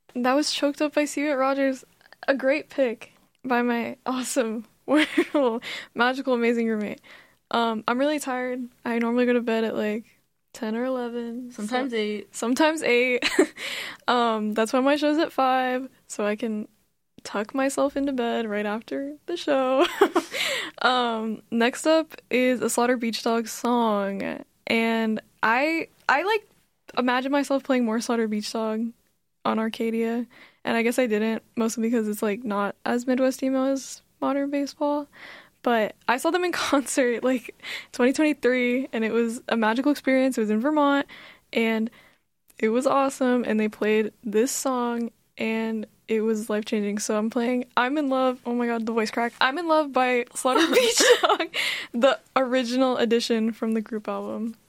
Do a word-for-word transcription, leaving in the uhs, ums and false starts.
That was Choked Up by Stevie Rogers. A great pick by my awesome, wonderful, magical, amazing roommate. Um, I'm really tired. I normally go to bed at like ten or eleven. Sometimes so, eight. Sometimes eight. um, that's why my show's at five, so I can tuck myself into bed right after the show. um, next up is a Slaughter Beach Dogs song, and I I like imagine myself playing more Slaughter Beach Dog on Arcadia, and I guess I didn't, mostly because it's like not as Midwest emo as modern baseball. But I saw them in concert like twenty twenty-three, and it was a magical experience. It was in Vermont, and it was awesome. And they played this song, and it was life-changing. So I'm playing I'm in Love. Oh my god, the voice crack. I'm in Love by Slaughter Beach Dog, the original edition from the group album.